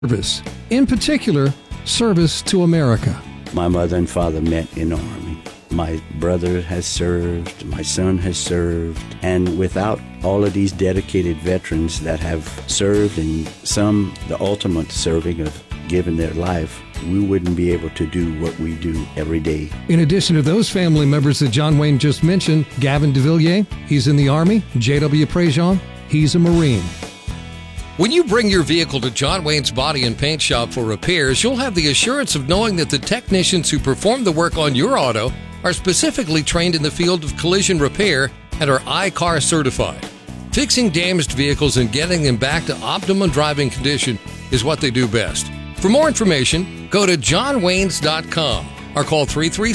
service, in particular, service to America. My mother and father met in the Army. My brother has served, my son has served, and without all of these dedicated veterans that have served, and some the ultimate serving of giving their life, we wouldn't be able to do what we do every day. In addition to those family members that John Wayne just mentioned, Gavin DeVilliers, he's in the Army. J.W. Prejean, he's a Marine. When you bring your vehicle to John Wayne's Body and Paint Shop for repairs, you'll have the assurance of knowing that the technicians who perform the work on your auto are specifically trained in the field of collision repair and are I-CAR certified. Fixing damaged vehicles and getting them back to optimum driving condition is what they do best. For more information, go to johnwaynes.com or call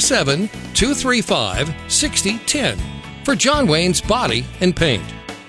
337-235-6010 for John Wayne's Body and Paint.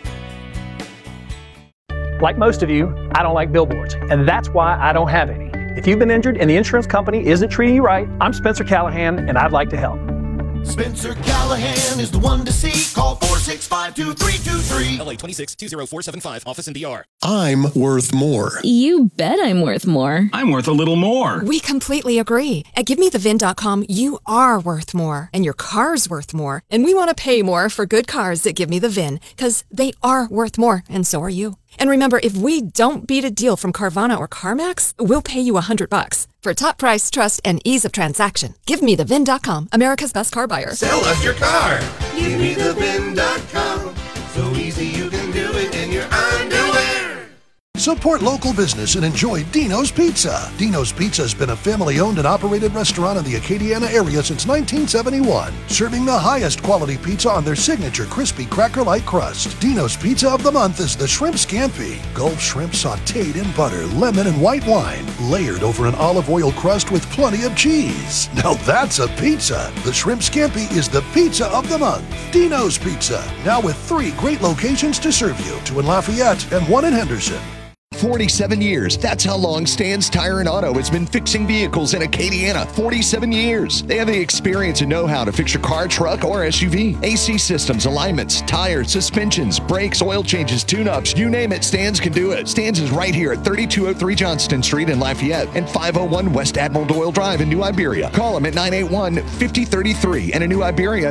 Like most of you, I don't like billboards, and that's why I don't have any. If you've been injured and the insurance company isn't treating you right, I'm Spencer Callahan, and I'd like to help. Spencer Callahan is the one to see. Call 465-2323. LA 26-20475, office in DR. I'm worth more. You bet I'm worth more. I'm worth a little more. We completely agree. At GiveMeTheVIN.com, you are worth more, and your car's worth more. And we want to pay more for good cars that give me the VIN, because they are worth more, and so are you. And remember, if we don't beat a deal from Carvana or CarMax, we'll pay you $100. For top price, trust, and ease of transaction, GiveMeTheVIN.com, America's best car buyer. Sell us your car. GiveMeTheVIN.com. So easy you can do it in your underwear. Support local business and enjoy Dino's Pizza. Dino's Pizza has been a family-owned and operated restaurant in the Acadiana area since 1971, serving the highest quality pizza on their signature crispy cracker-like crust. Dino's Pizza of the Month is the Shrimp Scampi. Gulf shrimp sautéed in butter, lemon, and white wine, layered over an olive oil crust with plenty of cheese. Now that's a pizza. The Shrimp Scampi is the Pizza of the Month. Dino's Pizza, now with 3 great locations to serve you, 2 in Lafayette and 1 in Henderson. 47 years. That's how long Stan's Tire and Auto has been fixing vehicles in Acadiana. 47 years. They have the experience and know-how to fix your car, truck, or SUV. AC systems, alignments, tires, suspensions, brakes, oil changes, tune-ups, you name it, Stan's can do it. Stan's is right here at 3203 Johnston Street in Lafayette and 501 West Admiral Doyle Drive in New Iberia. Call them at 981-5033 and in New Iberia at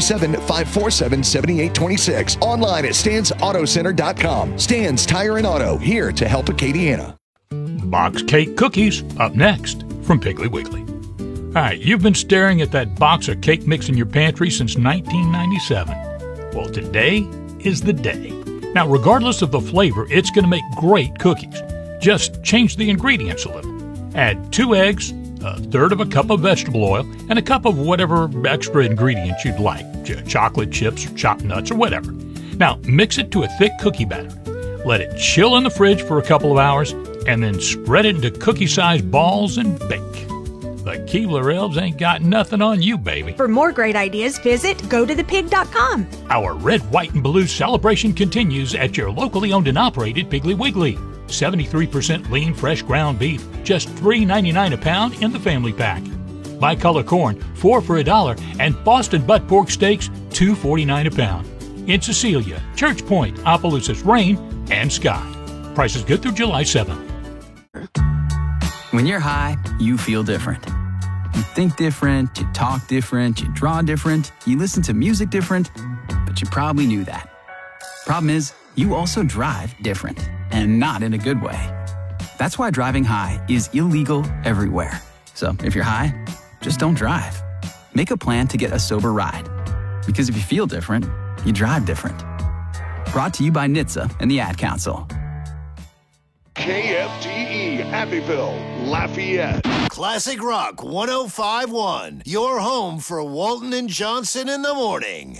337-547-7826. Online at stansautocenter.com. Stan's Tire and Auto, here to help Acadiana. Box cake cookies up next from Piggly Wiggly. All right, you've been staring at that box of cake mix in your pantry since 1997. Well, today is the day. Now, regardless of the flavor, it's going to make great cookies. Just change the ingredients a little. Add 2 eggs, a third of a cup of vegetable oil, and a cup of whatever extra ingredients you'd like, chocolate chips, or chopped nuts, or whatever. Now, mix it to a thick cookie batter. Let it chill in the fridge for a couple of hours, and then spread it into cookie-sized balls and bake. The Keebler Elves ain't got nothing on you, baby. For more great ideas, visit GoToThePig.com. Our red, white, and blue celebration continues at your locally owned and operated Piggly Wiggly. 73% lean, fresh ground beef, just $3.99 a pound in the family pack. Bicolor corn, 4 for $1, and Boston butt pork steaks, $2.49 a pound. In Cecilia, Church Point, Opelousas, Rain, and Scott. Prices good through July 7th. When you're high, you feel different. You think different, you talk different, you draw different, you listen to music different, but you probably knew that. Problem is, you also drive different, and not in a good way. That's why driving high is illegal everywhere. So if you're high, just don't drive. Make a plan to get a sober ride. Because if you feel different, you drive different. Brought to you by NHTSA and the Ad Council. KFTE, Abbeville, Lafayette. Classic Rock 105.1. Your home for Walton and Johnson in the morning.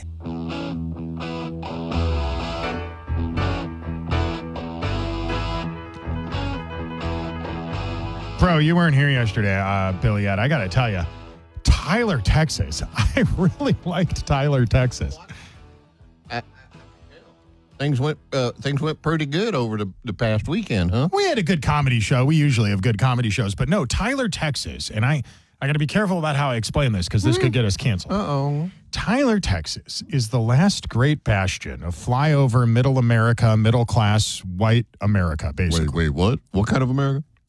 Bro, you weren't here yesterday, Billy, yet. I got to tell you, Tyler, Texas. I really liked Tyler, Texas. Things went pretty good over the past weekend, huh? We had a good comedy show. We usually have good comedy shows. But no, Tyler, Texas. And I got to be careful about how I explain this because this could get us canceled. Uh-oh. Tyler, Texas is the last great bastion of flyover middle America, middle class, white America, basically. Wait, what? What kind of America?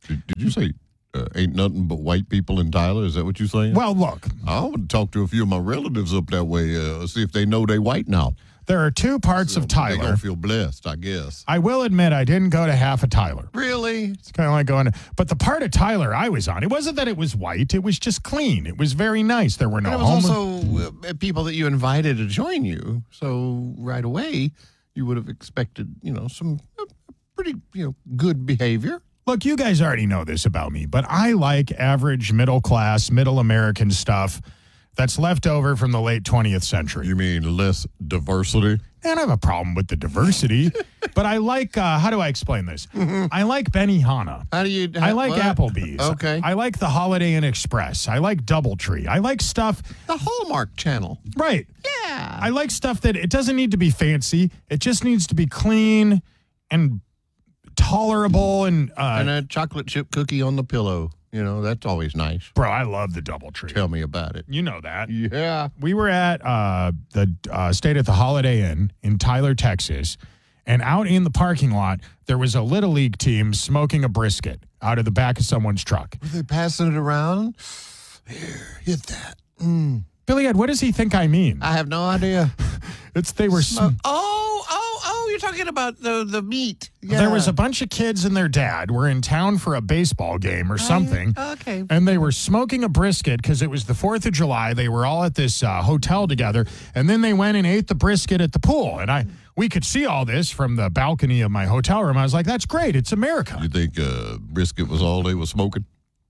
Did you say ain't nothing but white people in Tyler? Is that what you're saying? Well, look. I want to talk to a few of my relatives up that way, see if they know they white now. There are two parts of Tyler. They're going to feel blessed, I guess. I will admit I didn't go to half of Tyler. Really? It's kind of like going to, but the part of Tyler I was on, it wasn't that it was white. It was just clean. It was very nice. There were no homeless. It was also people that you invited to join you. So right away, you would have expected, some pretty, good behavior. Look, you guys already know this about me, but I like average middle class, middle American stuff that's left over from the late 20th century. You mean less diversity? I don't have a problem with the diversity, but I like, how do I explain this? I like Benihana. I like Applebee's. Okay. I like the Holiday Inn Express. I like Doubletree. I like stuff. The Hallmark Channel. Right. Yeah. I like stuff that it doesn't need to be fancy. It just needs to be clean and tolerable and a chocolate chip cookie on the pillow. That's always nice. Bro, I love the Doubletree. Tell me about it. You know that. Yeah. We were at stayed at the Holiday Inn in Tyler, Texas, and out in the parking lot, there was a Little League team smoking a brisket out of the back of someone's truck. Were they passing it around? Here, hit that. Billy Ed, what does he think I mean? I have no idea. They were... You're talking about the meat. Yeah. There was a bunch of kids and their dad were in town for a baseball game or something. Okay. And they were smoking a brisket because it was the 4th of July. They were all at this hotel together. And then they went and ate the brisket at the pool. And we could see all this from the balcony of my hotel room. I was like, that's great. It's America. You think brisket was all they were smoking?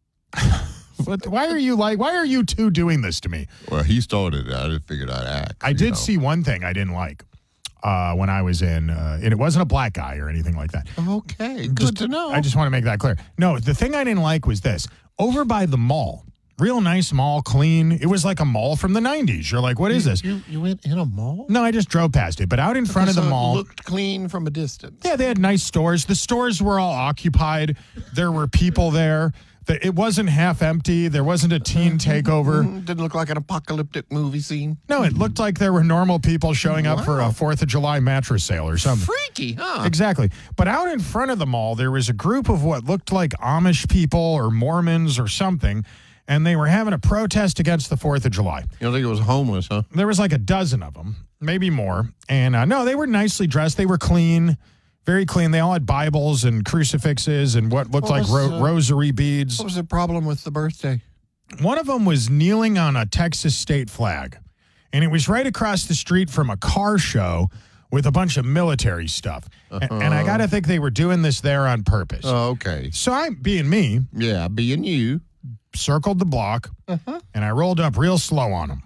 But why are you two doing this to me? Well, he started it. I just figured I'd act. I did see one thing I didn't like. When I was in, and it wasn't a black guy or anything like that. Okay, good to know. I just want to make that clear. No, the thing I didn't like was this. Over by the mall, real nice mall, clean. It was like a mall from the 90s. You're like, what is this? You went in a mall? No, I just drove past it. But out in front of the mall. It looked clean from a distance. Yeah, they had nice stores. The stores were all occupied. There were people there. It wasn't half empty. There wasn't a teen takeover. Didn't look like an apocalyptic movie scene. No, it looked like there were normal people showing up for a 4th of July mattress sale or something. Freaky, huh? Exactly. But out in front of the mall, there was a group of what looked like Amish people or Mormons or something, and they were having a protest against the 4th of July. You don't think it was homeless, huh? There was like a dozen of them, maybe more. And no, they were nicely dressed. They were clean. Very clean. They all had Bibles and crucifixes and what looked like rosary beads. What was the problem with the birthday? One of them was kneeling on a Texas state flag. And it was right across the street from a car show with a bunch of military stuff. And I got to think they were doing this there on purpose. Oh, okay. So I, being me. Yeah, being you. Circled the block. And I rolled up real slow on them.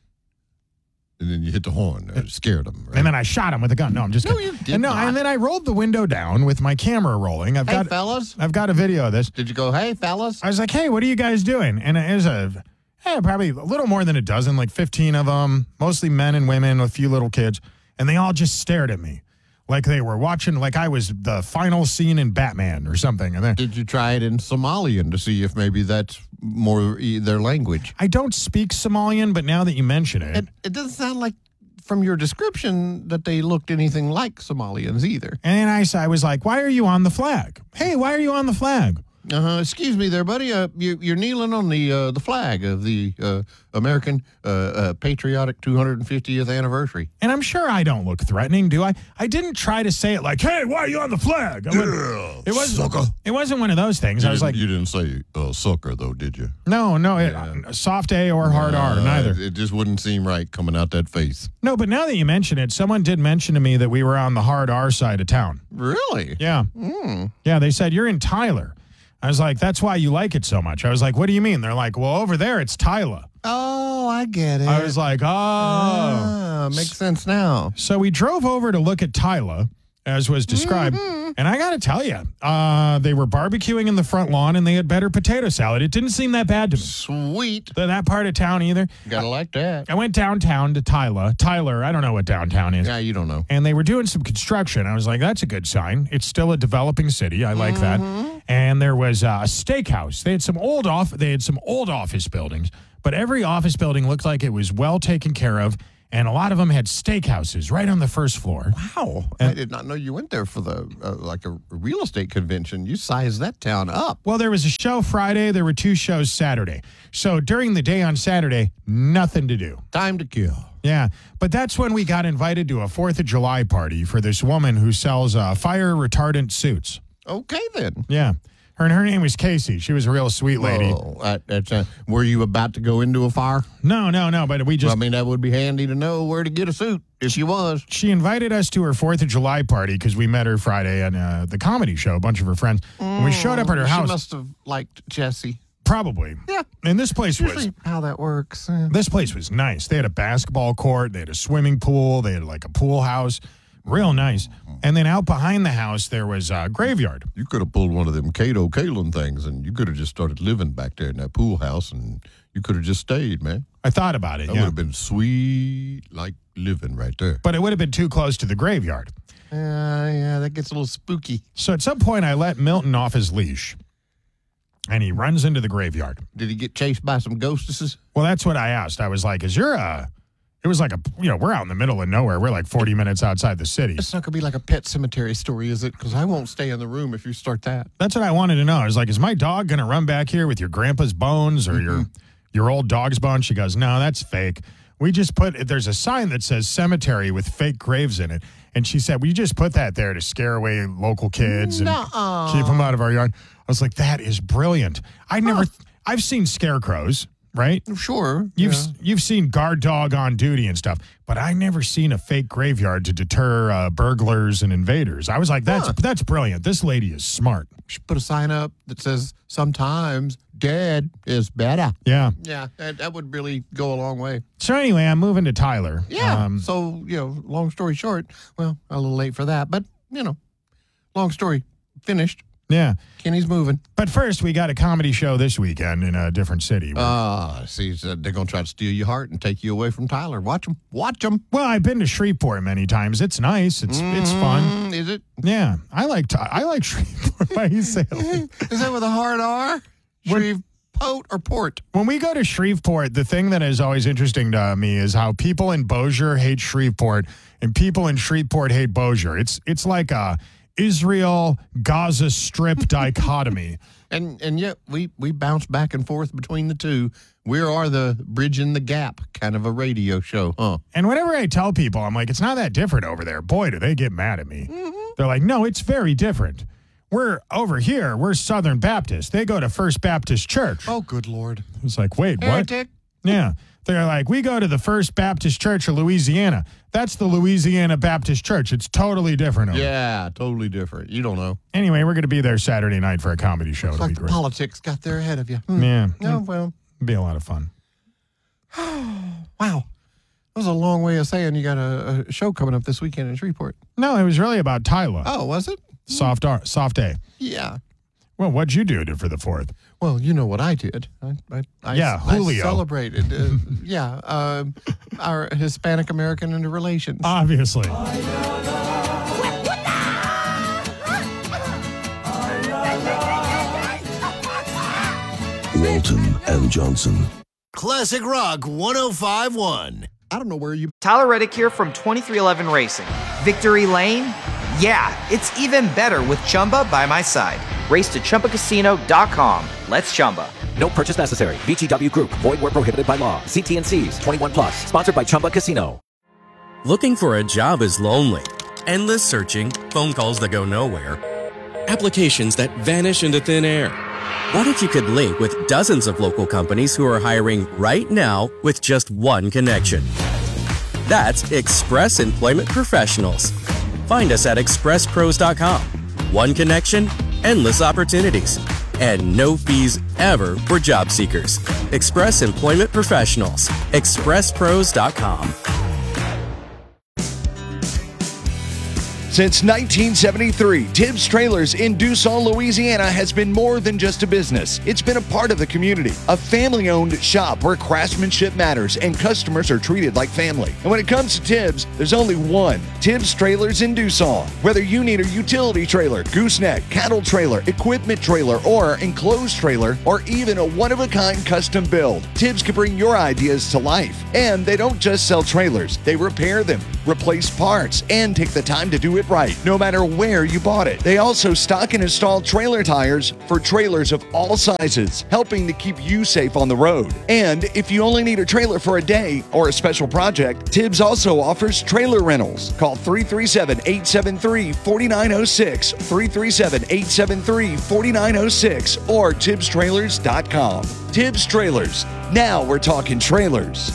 And then you hit the horn. Scared them. Right? And then I shot him with a gun. No, I'm just kidding. No, you did not. And then I rolled the window down with my camera rolling. Fellas. I've got a video of this. Did you go, hey, fellas? I was like, hey, what are you guys doing? And it was probably a little more than a dozen, like 15 of them, mostly men and women, a few little kids. And they all just stared at me like they were watching, like I was the final scene in Batman or something. And did you try it in Somalian to see if maybe that's more their language? I don't speak Somalian, but now that you mention it. It doesn't sound like from your description that they looked anything like Somalians either. And I was like, why are you on the flag? Hey, why are you on the flag? Excuse me there, buddy. You're kneeling on the flag of the American patriotic 250th anniversary. And I'm sure I don't look threatening, do I? I didn't try to say it like, hey, why are you on the flag? Sucker. It wasn't one of those things. I was like, you didn't say sucker, though, did you? No, soft A or hard R, neither. It just wouldn't seem right coming out that face. No, but now that you mention it, someone did mention to me that we were on the hard R side of town. Really? Yeah. Yeah, they said, you're in Tyler. I was like, that's why you like it so much. I was like, what do you mean? They're like, well, over there, it's Tyler. Oh, I get it. I was like, makes sense now. So we drove over to look at Tyler, as was described. And I got to tell you, they were barbecuing in the front lawn, and they had better potato salad. It didn't seem that bad to me. Sweet. That part of town either. Gotta like that. I went downtown to Tyler. I don't know what downtown is. Yeah, you don't know. And they were doing some construction. I was like, that's a good sign. It's still a developing city. I like that. And there was a steakhouse. They had some old office buildings, but every office building looked like it was well taken care of. and a lot of them had steakhouses right on the first floor. Wow. I did not know you went there for the like a real estate convention. You sized that town up. Well, there was a show Friday. There were 2 shows Saturday. So during the day on Saturday, nothing to do. Time to kill. Yeah, but that's when we got invited to a 4th of July party for this woman who sells fire retardant suits. Okay, then. Yeah. Her name was Casey. She was a real sweet lady. Were you about to go into a fire? No, but we just... Well, I mean, that would be handy to know where to get a suit if she was. She invited us to her 4th of July party because we met her Friday on the comedy show, a bunch of her friends. When we showed up at her house... She must have liked Jesse. Probably. Yeah. And this place was... how that works. This place was nice. They had a basketball court. They had a swimming pool. They had like a pool house. Real nice. And then out behind the house, there was a graveyard. You could have pulled one of them Cato Kalin things, and you could have just started living back there in that pool house, and you could have just stayed, man. I thought about it, That would have been sweet, like living right there. But it would have been too close to the graveyard. Yeah, that gets a little spooky. So at some point, I let Milton off his leash, and he runs into the graveyard. Did he get chased by some ghostesses? Well, that's what I asked. I was like, It was like we're out in the middle of nowhere. We're like 40 minutes outside the city. It's not going to be like a Pet Cemetery story, is it? Because I won't stay in the room if you start that. That's what I wanted to know. I was like, is my dog going to run back here with your grandpa's bones or your old dog's bones? She goes, no, that's fake. We just there's a sign that says cemetery with fake graves in it. And she said, we just put that there to scare away local kids and keep them out of our yard. I was like, that is brilliant. I've seen scarecrows. Right? Sure. You've seen guard dog on duty and stuff, but I never seen a fake graveyard to deter burglars and invaders. I was like, that's brilliant. This lady is smart. You should put a sign up that says, sometimes dead is better. Yeah. Yeah, that would really go a long way. So anyway, I'm moving to Tyler. Yeah. So, long story short, well, a little late for that, but, long story finished. Yeah. Kenny's moving. But first, we got a comedy show this weekend in a different city. See, they're going to try to steal your heart and take you away from Tyler. Watch them. Well, I've been to Shreveport many times. It's nice. It's fun. Is it? Yeah. I like Shreveport. Why you say it? Is that with a hard R? Shreveport or port? When we go to Shreveport, the thing that is always interesting to me is how people in Bossier hate Shreveport and people in Shreveport hate Bossier. It's like a Israel-Gaza Strip dichotomy. And yet we bounce back and forth between the two. We are the bridging the gap kind of a radio show, huh? And whenever I tell people, I'm like, it's not that different over there. Boy, do they get mad at me. Mm-hmm. They're like, no, it's very different. We're over here. We're Southern Baptist. They go to First Baptist Church. Oh, good Lord. It's like, wait, what? Heretic. Yeah. They're like, we go to the First Baptist Church of Louisiana. That's the Louisiana Baptist Church. It's totally different. Yeah, totally different. You don't know. Anyway, we're going to be there Saturday night for a comedy show. It's like the politics got there ahead of you. Yeah. Oh, well. It'll be a lot of fun. Wow. That was a long way of saying you got a show coming up this weekend in Shreveport. No, it was really about Tyler. Oh, was it? Soft A. Yeah. Well, what'd you do for the 4th? Well, you know what I did. I Julio. Celebrated. Our Hispanic American interrelations. Obviously. Walton and Johnson. Classic Rock 105.1. I don't know where you... Tyler Reddick here from 2311 Racing. Victory Lane? Yeah, it's even better with Chumba by my side. Race to ChumbaCasino.com. Let's Chumba. No purchase necessary. VGW Group. Void where prohibited by law. See T&Cs. 21 plus. Sponsored by Chumba Casino. Looking for a job is lonely. Endless searching. Phone calls that go nowhere. Applications that vanish into thin air. What if you could link with dozens of local companies who are hiring right now with just one connection? That's Express Employment Professionals. Find us at expresspros.com. One connection, endless opportunities, and no fees ever for job seekers. Express Employment Professionals. expresspros.com. Since 1973, Tibbs Trailers in Dussault, Louisiana has been more than just a business. It's been a part of the community, a family-owned shop where craftsmanship matters and customers are treated like family. And when it comes to Tibbs, there's only one, Tibbs Trailers in Dussault. Whether you need a utility trailer, gooseneck, cattle trailer, equipment trailer, or enclosed trailer, or even a one-of-a-kind custom build, Tibbs can bring your ideas to life. And they don't just sell trailers, they repair them, replace parts, and take the time to do it right, no matter where you bought it. They also stock and install trailer tires for trailers of all sizes, helping to keep you safe on the road. And if you only need a trailer for a day or a special project, Tibbs also offers trailer rentals. Call 337-873-4906, 337-873-4906, or TibbsTrailers.com. Tibbs Trailers. Now we're talking trailers.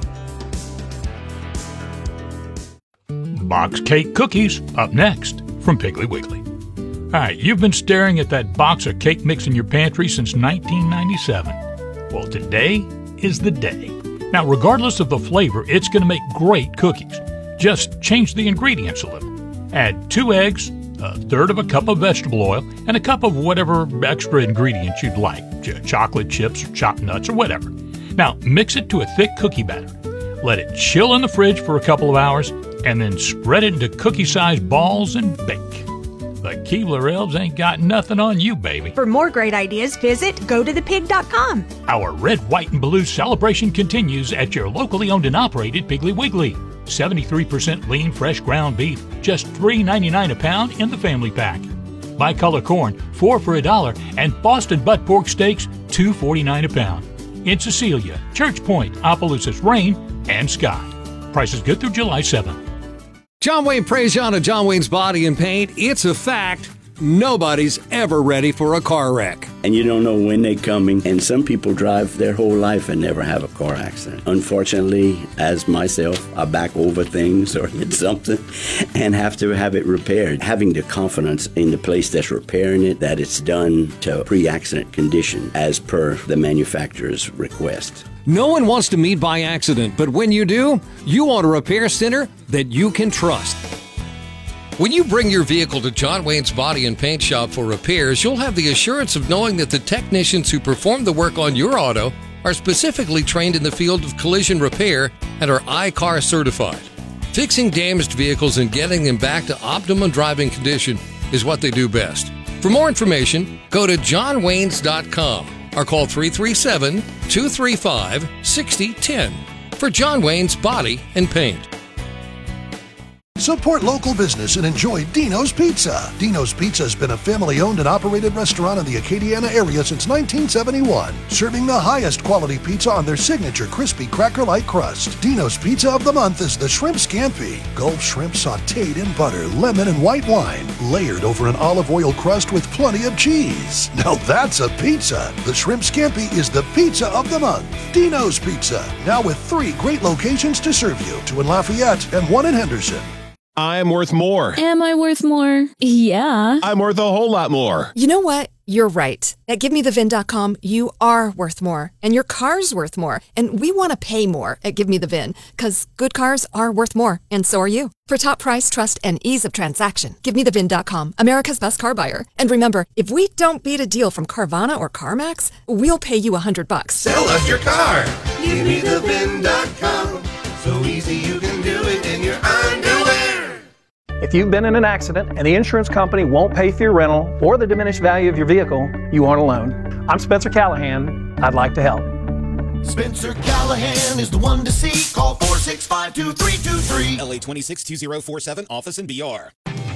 Box cake cookies up next from Piggly Wiggly. All right, you've been staring at that box of cake mix in your pantry since 1997. Well, today is the day. Now, regardless of the flavor, it's going to make great cookies. Just change the ingredients a little. Add 2 eggs, a third of a cup of vegetable oil, and a cup of whatever extra ingredients you'd like, chocolate chips, or chopped nuts, or whatever. Now, mix it to a thick cookie batter. Let it chill in the fridge for a couple of hours, and then spread it into cookie-sized balls and bake. The Keebler Elves ain't got nothing on you, baby. For more great ideas, visit GoToThePig.com. Our red, white, and blue celebration continues at your locally owned and operated Piggly Wiggly. 73% lean, fresh ground beef, just $3.99 a pound in the family pack. Bicolor corn, 4 for $1, and Boston butt pork steaks, $2.49 a pound. In Cecilia, Church Point, Opelousas, Rain, and Scott. Prices good through July 7th. John Wayne Prejean of John Wayne's Body and Paint. It's a fact. Nobody's ever ready for a car wreck. And you don't know when they're coming. And some people drive their whole life and never have a car accident. Unfortunately, as myself, I back over things or hit something and have to have it repaired. Having the confidence in the place that's repairing it, that it's done to pre-accident condition as per the manufacturer's request. No one wants to meet by accident, but when you do, you want a repair center that you can trust. When you bring your vehicle to John Wayne's Body and Paint Shop for repairs, you'll have the assurance of knowing that the technicians who perform the work on your auto are specifically trained in the field of collision repair and are I-CAR certified. Fixing damaged vehicles and getting them back to optimum driving condition is what they do best. For more information, go to johnwaynes.com or call 337-235-6010 for John Wayne's Body and Paint. Support local business and enjoy Dino's Pizza. Dino's Pizza has been a family-owned and operated restaurant in the Acadiana area since 1971, serving the highest quality pizza on their signature crispy cracker-like crust. Dino's Pizza of the month is the Shrimp Scampi. Gulf shrimp sautéed in butter, lemon, and white wine, layered over an olive oil crust with plenty of cheese. Now that's a pizza. The Shrimp Scampi is the pizza of the month. Dino's Pizza, now with 3 great locations to serve you, 2 in Lafayette and 1 in Henderson. I'm worth more. Am I worth more? Yeah. I'm worth a whole lot more. You know what? You're right. At GiveMeTheVin.com, you are worth more, and your car's worth more. And we want to pay more at Give Me the VIN, because good cars are worth more, and so are you. For top price, trust, and ease of transaction, GiveMeTheVin.com, America's best car buyer. And remember, if we don't beat a deal from Carvana or CarMax, we'll pay you $100. Sell us your car. GiveMeTheVin.com. So easy you can do it in your underwear. If you've been in an accident and the insurance company won't pay for your rental or the diminished value of your vehicle, you aren't alone. I'm Spencer Callahan. I'd like to help. Spencer Callahan is the one to see. Call 465-2323. LA 262047, office in BR.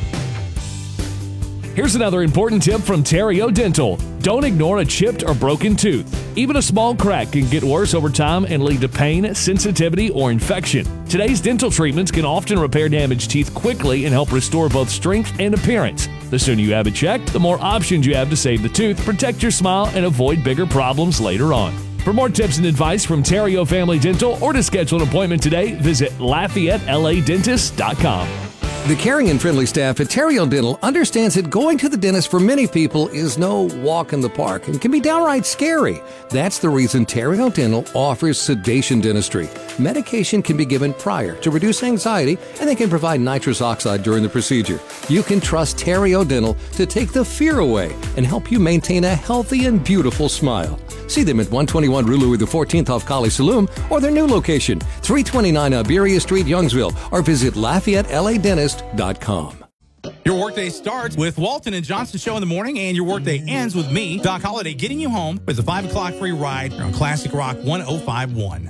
Here's another important tip from Terrio Dental. Don't ignore a chipped or broken tooth. Even a small crack can get worse over time and lead to pain, sensitivity, or infection. Today's dental treatments can often repair damaged teeth quickly and help restore both strength and appearance. The sooner you have it checked, the more options you have to save the tooth, protect your smile, and avoid bigger problems later on. For more tips and advice from Terrio Family Dental or to schedule an appointment today, visit LafayetteLADentist.com. The caring and friendly staff at Terrio Dental understands that going to the dentist for many people is no walk in the park and can be downright scary. That's the reason Terrio Dental offers sedation dentistry. Medication can be given prior to reduce anxiety, and they can provide nitrous oxide during the procedure. You can trust Terrio Dental to take the fear away and help you maintain a healthy and beautiful smile. See them at 121 Rue Louis XIV off Colley Saloon or their new location, 329 Iberia Street, Youngsville, or visit LafayetteLADentist.com. Your workday starts with Walton and Johnson Show in the morning, and your workday ends with me, Doc Holliday, getting you home with a 5 o'clock free ride on Classic Rock 105.1.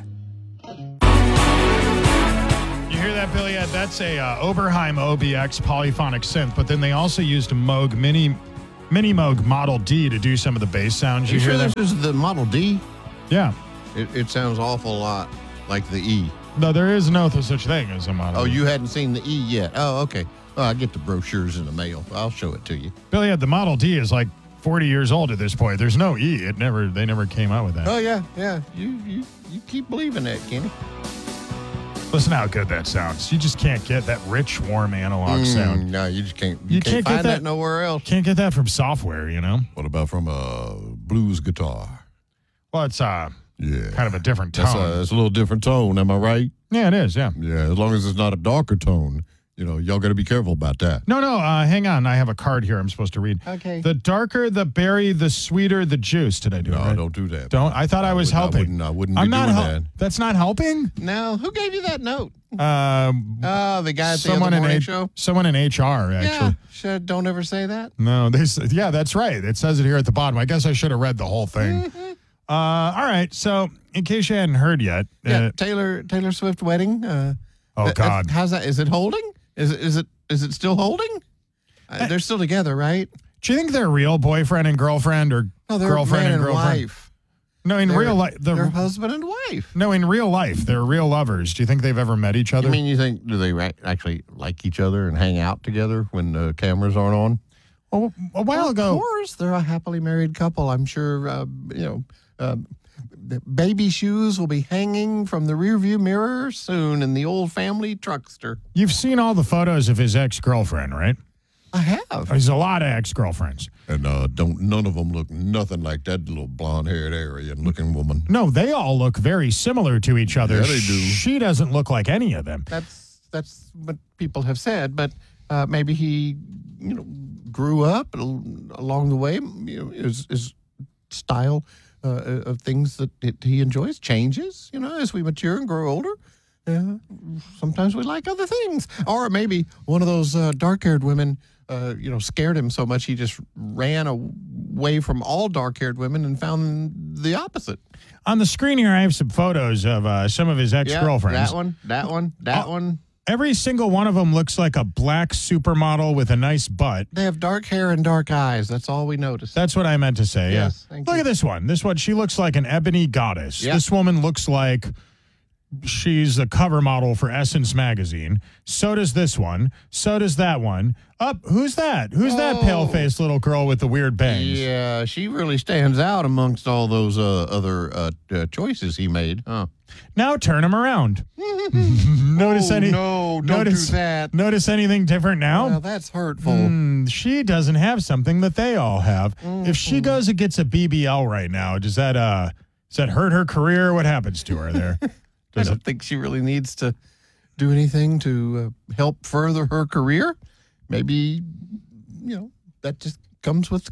You hear that, Billy? That's a Oberheim OBX polyphonic synth, but then they also used a Moog Mini Moog Model D to do some of the bass sounds. You sure this is the Model D? Yeah. It sounds awful lot like the E. No, there is no such thing as a Model D. D. You hadn't seen the E yet. Oh, okay. Well, I get the brochures in the mail. I'll show it to you. Billy, the Model D is like 40 years old at this point. There's no E. They never came out with that. Oh, yeah. You keep believing that, Kenny. Listen how good that sounds. You just can't get that rich, warm analog sound. No, you just can't. You can't find that nowhere else. Can't get that from software, you know? What about from a blues guitar? Well, it's kind of a different tone. It's a little different tone, am I right? Yeah, it is, yeah. Yeah, as long as it's not a darker tone. Y'all got to be careful about that. No, hang on. I have a card here I'm supposed to read. Okay. The darker the berry, the sweeter the juice. Did I do it right? No, don't do that. Don't. I thought I was helping. I wouldn't be doing that. That's not helping? No. Who gave you that note? The guy at the other morning show? Someone in HR, actually. Yeah. Don't ever say that. No, yeah, that's right. It says it here at the bottom. I guess I should have read the whole thing. Mm-hmm. All right. So, in case you hadn't heard yet. Taylor Swift wedding. Oh, God. How's that? Is it holding? Is it still holding? They're still together, right? Do you think they're real boyfriend and girlfriend or girlfriend and girlfriend? Wife. No, in real life. They're husband and wife. No, in real life, they're real lovers. Do you think they've ever met each other? Do they actually like each other and hang out together when the cameras aren't on? Well, a while ago. Of course, they're a happily married couple. I'm sure, the baby shoes will be hanging from the rearview mirror soon in the old family truckster. You've seen all the photos of his ex-girlfriend, right? I have. There's a lot of ex-girlfriends. And none of them look nothing like that little blonde-haired Aryan-looking woman. No, they all look very similar to each other. Yeah, they do. She doesn't look like any of them. That's what people have said, but maybe he, grew up along the way. His style of things that he enjoys changes, as we mature and grow older. Sometimes we like other things. Or maybe one of those dark-haired women, scared him so much he just ran away from all dark-haired women and found the opposite. On the screen here, I have some photos of some of his ex-girlfriends. That one. Every single one of them looks like a black supermodel with a nice butt. They have dark hair and dark eyes. That's all we noticed. That's what I meant to say, yes, yeah. Look at this one. This one, she looks like an ebony goddess. Yep. This woman looks like she's the cover model for Essence magazine. So does this one. So does that one. Who's that? Who's that pale-faced little girl with the weird bangs? Yeah, she really stands out amongst all those other choices he made. Huh. Now turn him around. Notice do that. Notice anything different now? Well, that's hurtful. She doesn't have something that they all have. If she goes and gets a BBL right now, does that hurt her career? What happens to her there? I don't think she really needs to do anything to help further her career. Maybe, that just comes with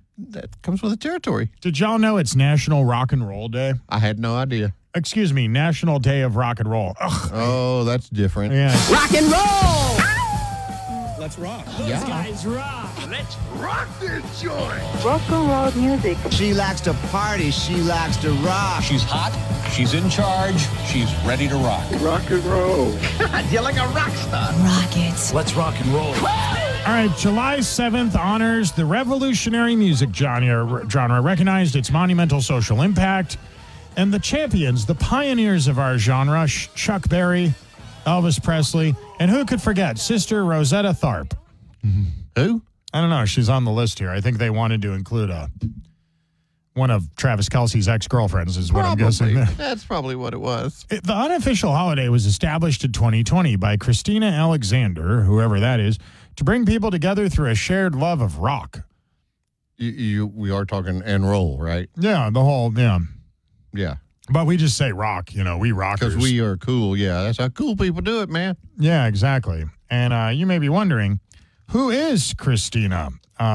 the territory. Did y'all know it's National Rock and Roll Day? I had no idea. Excuse me, National Day of Rock and Roll. Ugh. Oh, that's different. Yeah. Rock and roll! Let's rock. Those guys rock. Let's rock this joint. Rock and roll music. She likes to party. She likes to rock. She's hot. She's in charge. She's ready to rock. Rock and roll. You're like a rock star. Rock it. Let's rock and roll. All right, July 7th honors the revolutionary music genre, recognized its monumental social impact, and the champions, the pioneers of our genre, Chuck Berry, Elvis Presley, and who could forget, Sister Rosetta Tharpe. Who? I don't know. She's on the list here. I think they wanted to include one of Travis Kelce's ex-girlfriends is what I'm guessing. That's probably what it was. The unofficial holiday was established in 2020 by Christina Alexander, whoever that is, to bring people together through a shared love of rock. We are talking and roll, right? Yeah, the whole, Yeah. But we just say rock, we rockers. Because we are cool, yeah. That's how cool people do it, man. Yeah, exactly. And you may be wondering, who is Christina?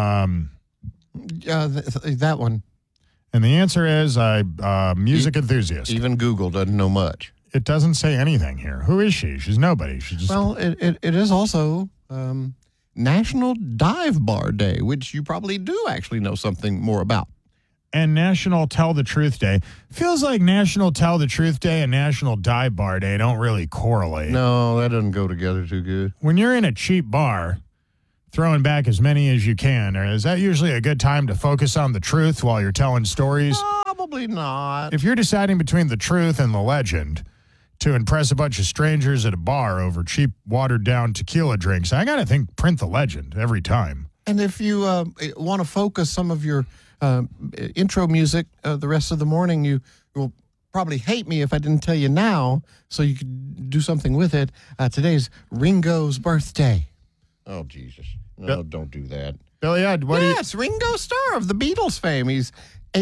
That one. And the answer is music enthusiast. Even Google doesn't know much. It doesn't say anything here. Who is she? She's nobody. She's just... Well, it is also National Dive Bar Day, which you probably do actually know something more about. And National Tell the Truth Day. Feels like National Tell the Truth Day and National Dive Bar Day don't really correlate. No, that doesn't go together too good. When you're in a cheap bar, throwing back as many as you can, or is that usually a good time to focus on the truth while you're telling stories? Probably not. If you're deciding between the truth and the legend to impress a bunch of strangers at a bar over cheap, watered-down tequila drinks, I got to think print the legend every time. And if you want to focus some of your intro music the rest of the morning, you will probably hate me if I didn't tell you now, so you could do something with it. Today's Ringo's birthday. Oh, Jesus. No, don't do that. Billy, Yes, Ringo Starr of the Beatles fame. He's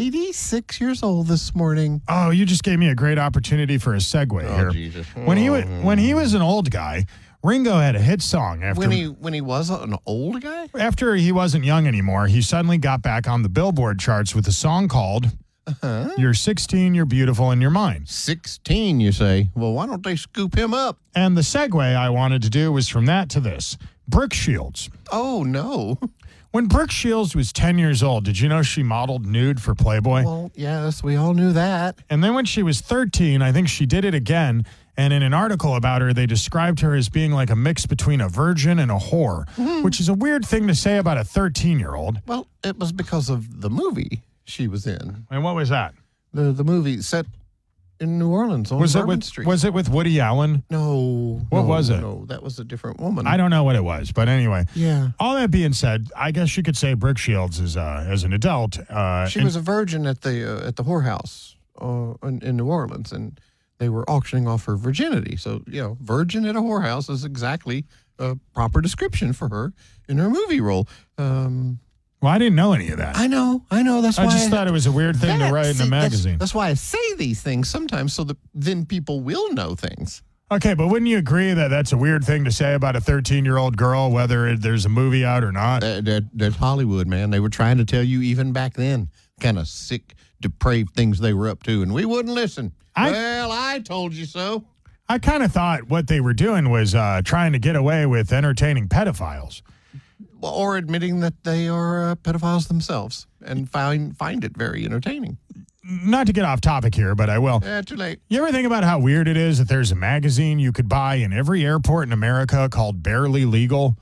86 years old this morning. Oh, you just gave me a great opportunity for a segue here. Jesus. When he was an old guy, Ringo had a hit song after when he was an old guy? After he wasn't young anymore, he suddenly got back on the Billboard charts with a song called You're 16, You're Beautiful, and You're Mine. 16, you say? Well, why don't they scoop him up? And the segue I wanted to do was from that to this. Brooke Shields. Oh, no. When Brooke Shields was 10 years old, did you know she modeled nude for Playboy? Well, yes, we all knew that. And then when she was 13, I think she did it again. And in an article about her, they described her as being like a mix between a virgin and a whore, which is a weird thing to say about a 13-year-old. Well, it was because of the movie she was in. And what was that? The movie set in New Orleans on Bourbon Street. Was it with Woody Allen? No. What was it? No, that was a different woman. I don't know what it was, but anyway. Yeah. All that being said, I guess you could say Brooke Shields is as an adult. She was a virgin at the whorehouse in New Orleans, and they were auctioning off her virginity. So, virgin at a whorehouse is exactly a proper description for her in her movie role. Well, I didn't know any of that. I know. That's why I just thought it was a weird thing to write in a magazine. That's why I say these things sometimes, so that then people will know things. Okay, but wouldn't you agree that that's a weird thing to say about a 13-year-old girl, whether there's a movie out or not? That's Hollywood, man. They were trying to tell you even back then, kind of sick, depraved things they were up to, and we wouldn't listen. I told you so. I kind of thought what they were doing was trying to get away with entertaining pedophiles. Or admitting that they are pedophiles themselves and find it very entertaining. Not to get off topic here, but I will. Too late. You ever think about how weird it is that there's a magazine you could buy in every airport in America called Barely Legal?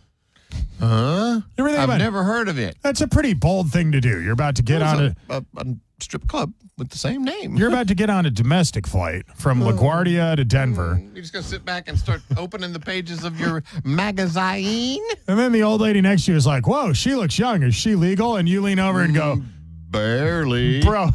I've never heard of it. That's a pretty bold thing to do. You're about to get on a strip club with the same name. You're about to get on a domestic flight from LaGuardia to Denver. You're just going to sit back and start opening the pages of your magazine? And then the old lady next to you is like, whoa, she looks young. Is she legal? And you lean over and go, barely. Bro.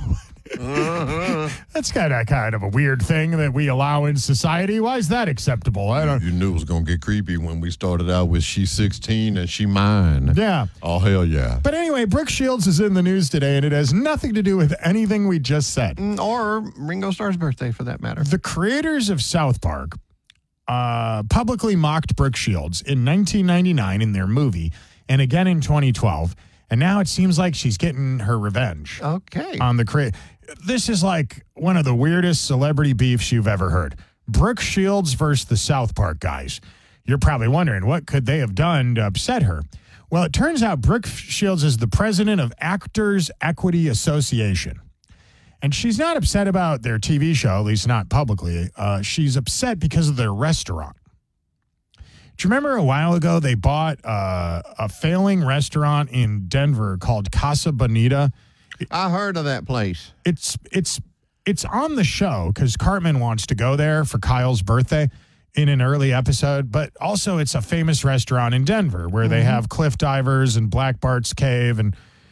That's kind of a weird thing that we allow in society. Why is that acceptable? You knew it was going to get creepy when we started out with she's 16 and she mine. Yeah. Oh, hell yeah. But anyway, Brooke Shields is in the news today, and it has nothing to do with anything we just said. Or Ringo Starr's birthday, for that matter. The creators of South Park publicly mocked Brooke Shields in 1999 in their movie, and again in 2012. And now it seems like she's getting her revenge. Okay. On the This is like one of the weirdest celebrity beefs you've ever heard. Brooke Shields versus the South Park guys. You're probably wondering, what could they have done to upset her? Well, it turns out Brooke Shields is the president of Actors Equity Association. And she's not upset about their TV show, at least not publicly. She's upset because of their restaurant. Do you remember a while ago they bought a failing restaurant in Denver called Casa Bonita? I heard of that place. It's on the show because Cartman wants to go there for Kyle's birthday in an early episode, but also it's a famous restaurant in Denver where they have cliff divers and Black Bart's Cave. And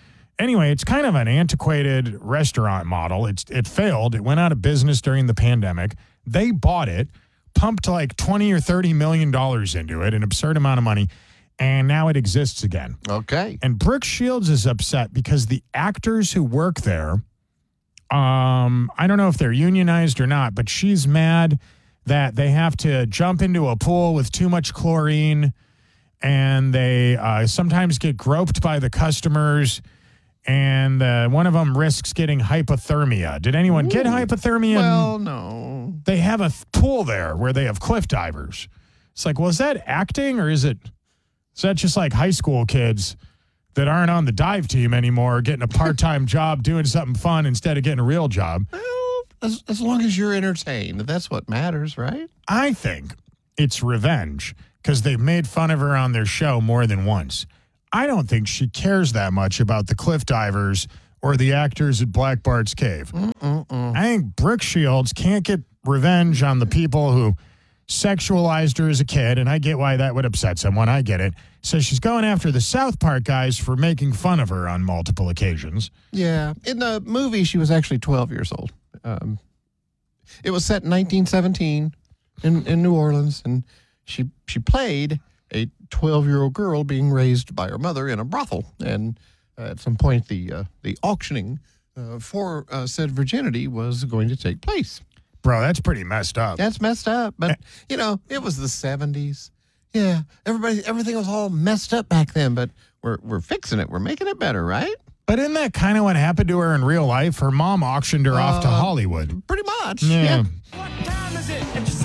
Anyway, it's kind of an antiquated restaurant model. It failed. It went out of business during the pandemic. They bought it, pumped like $20 or $30 million into it, an absurd amount of money, and now it exists again. Okay. And Brooke Shields is upset because the actors who work there, I don't know if they're unionized or not, but she's mad that they have to jump into a pool with too much chlorine, and they sometimes get groped by the customers, and one of them risks getting hypothermia. Did anyone get hypothermia? Well, no. They have a pool there where they have cliff divers. It's like, well, is that acting, or is that just like high school kids that aren't on the dive team anymore, getting a part-time job doing something fun instead of getting a real job? Well, as long as you're entertained, that's what matters, right? I think it's revenge because they've made fun of her on their show more than once. I don't think she cares that much about the cliff divers or the actors at Black Bart's Cave. I think Brooke Shields can't get revenge on the people who sexualized her as a kid, and I get why that would upset someone. I get it. So she's going after the South Park guys for making fun of her on multiple occasions. Yeah. In the movie, she was actually 12 years old. It was set in 1917 in New Orleans, and she played a 12-year-old girl being raised by her mother in a brothel. And at some point, the auctioning for said virginity was going to take place. Bro, that's pretty messed up. That's messed up. But, it was the 70s. Yeah, everything was all messed up back then, but we're fixing it. We're making it better, right? But isn't that kind of what happened to her in real life? Her mom auctioned her off to Hollywood. Pretty much. Yeah. What time is it? It's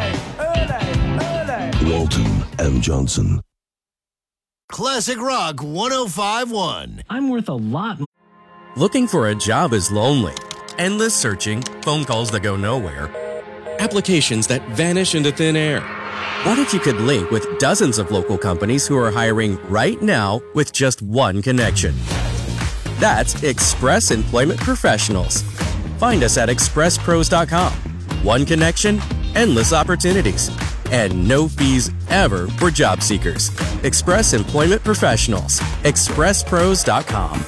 early. Walton and Johnson. Classic Rock 105.1. I'm worth a lot. Looking for a job is lonely. Endless searching, phone calls that go nowhere, applications that vanish into thin air. What if you could link with dozens of local companies who are hiring right now with just one connection? That's Express Employment Professionals. Find us at expresspros.com. One connection, endless opportunities, and no fees ever for job seekers. Express Employment Professionals. expresspros.com.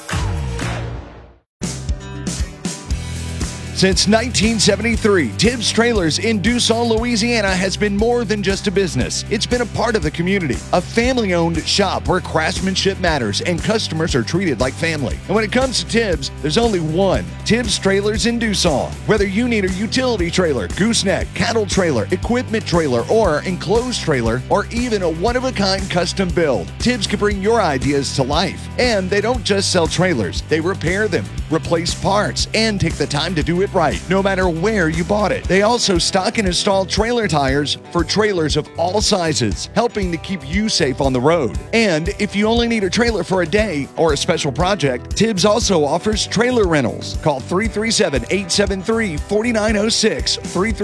Since 1973, Tibbs Trailers in Dussault, Louisiana has been more than just a business. It's been a part of the community, a family-owned shop where craftsmanship matters and customers are treated like family. And when it comes to Tibbs, there's only one, Tibbs Trailers in Dussault. Whether you need a utility trailer, gooseneck, cattle trailer, equipment trailer, or enclosed trailer, or even a one-of-a-kind custom build, Tibbs can bring your ideas to life. And they don't just sell trailers, they repair them, replace parts, and take the time to do it right, no matter where you bought it. They also stock and install trailer tires for trailers of all sizes, helping to keep you safe on the road. And if you only need a trailer for a day or a special project, Tibbs also offers trailer rentals. Call 337-873-4906,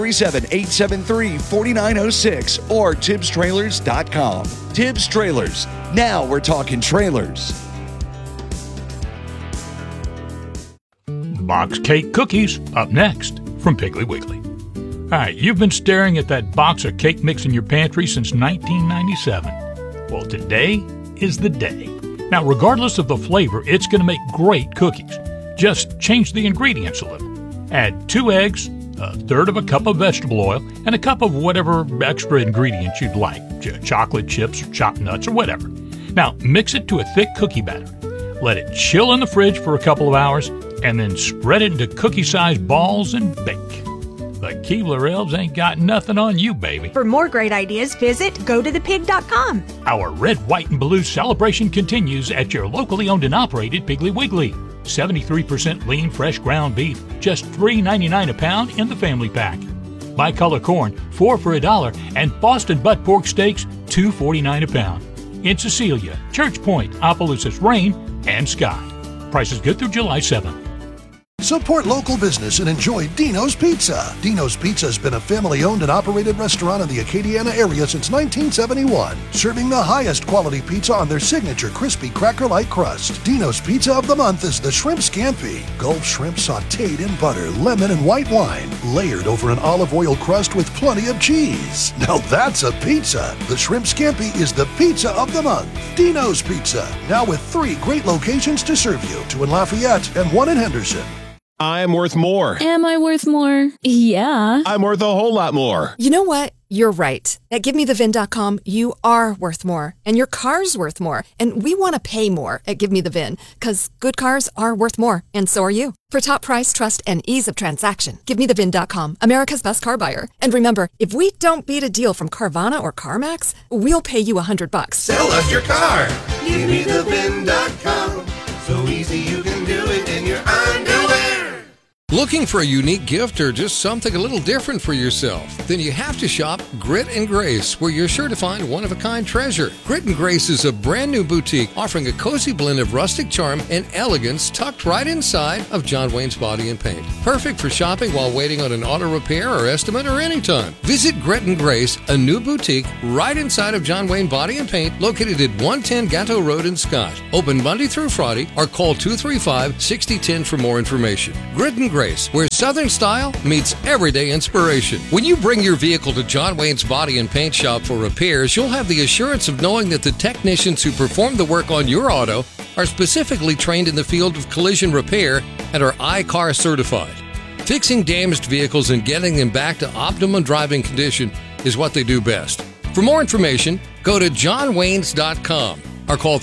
337-873-4906, or TibbsTrailers.com. Tibbs Trailers. Now we're talking trailers. Box cake cookies up next from Piggly Wiggly. All right, you've been staring at that box of cake mix in your pantry since 1997. Well, today is the day. Now, regardless of the flavor, it's going to make great cookies. Just change the ingredients a little. Add 2 eggs, a third of a cup of vegetable oil, and a cup of whatever extra ingredients you'd like, chocolate chips, or chopped nuts, or whatever. Now, mix it to a thick cookie batter. Let it chill in the fridge for a couple of hours, and then spread it into cookie-sized balls and bake. The Keebler Elves ain't got nothing on you, baby. For more great ideas, visit gotothepig.com. Our red, white, and blue celebration continues at your locally owned and operated Piggly Wiggly. 73% lean, fresh ground beef, just $3.99 a pound in the family pack. Bicolor corn, 4 for $1, and Boston butt pork steaks, $2.49 a pound. In Cecilia, Church Point, Opelousas, Rain, and Scott. Prices good through July 7th. Support local business and enjoy Dino's Pizza. Dino's Pizza has been a family-owned and operated restaurant in the Acadiana area since 1971, serving the highest quality pizza on their signature crispy cracker-like crust. Dino's Pizza of the month is the Shrimp Scampi. Gulf shrimp sautéed in butter, lemon, and white wine, layered over an olive oil crust with plenty of cheese. Now that's a pizza. The Shrimp Scampi is the pizza of the month. Dino's Pizza, now with 3 great locations to serve you, 2 in Lafayette and 1 in Henderson. I'm worth more. Am I worth more? Yeah. I'm worth a whole lot more. You know what? You're right. At GiveMeTheVin.com, you are worth more, and your car's worth more. And we want to pay more at Give Me The VIN, because good cars are worth more, and so are you. For top price, trust, and ease of transaction, GiveMeTheVin.com, America's best car buyer. And remember, if we don't beat a deal from Carvana or CarMax, we'll pay you $100. Sell us your car. GiveMeTheVin.com. So easy you can do it in your underwear. Looking for a unique gift or just something a little different for yourself? Then you have to shop Grit and Grace, where you're sure to find one-of-a-kind treasure. Grit and Grace is a brand new boutique offering a cozy blend of rustic charm and elegance tucked right inside of John Wayne's Body and Paint. Perfect for shopping while waiting on an auto repair or estimate or anytime. Visit Grit and Grace, a new boutique right inside of John Wayne Body and Paint, located at 110 Gatto Road in Scott. Open Monday through Friday, or call 235-6010 for more information. Grit and Grace, where Southern style meets everyday inspiration. When you bring your vehicle to John Wayne's Body and Paint Shop for repairs, you'll have the assurance of knowing that the technicians who perform the work on your auto are specifically trained in the field of collision repair and are I-CAR certified. Fixing damaged vehicles and getting them back to optimum driving condition is what they do best. For more information, go to johnwaynes.com or call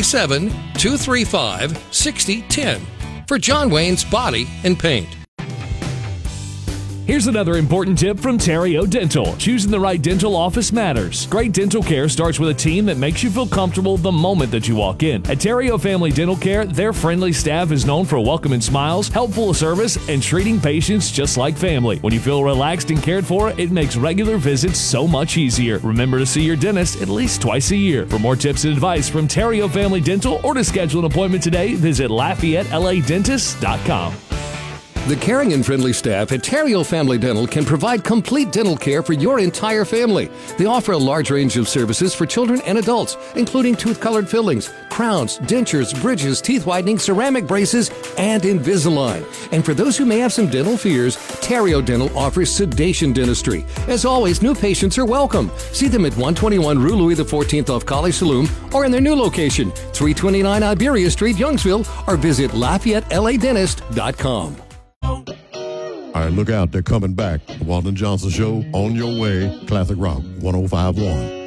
337-235-6010 for John Wayne's Body and Paint. Here's another important tip from Terrio Dental. Choosing the right dental office matters. Great dental care starts with a team that makes you feel comfortable the moment that you walk in. At Terrio Family Dental Care, their friendly staff is known for welcoming smiles, helpful service, and treating patients just like family. When you feel relaxed and cared for, it makes regular visits so much easier. Remember to see your dentist at least twice a year. For more tips and advice from Terrio Family Dental or to schedule an appointment today, visit LafayetteLADentist.com. The caring and friendly staff at Terrio Family Dental can provide complete dental care for your entire family. They offer a large range of services for children and adults, including tooth-colored fillings, crowns, dentures, bridges, teeth whitening, ceramic braces, and Invisalign. And for those who may have some dental fears, Terrio Dental offers sedation dentistry. As always, new patients are welcome. See them at 121 Rue Louis XIV off College Saloon or in their new location, 329 Iberia Street, Youngsville, or visit LafayetteLADentist.com. All right, look out. They're coming back. The Walton Johnson Show, on your way. Classic Rock 105.1.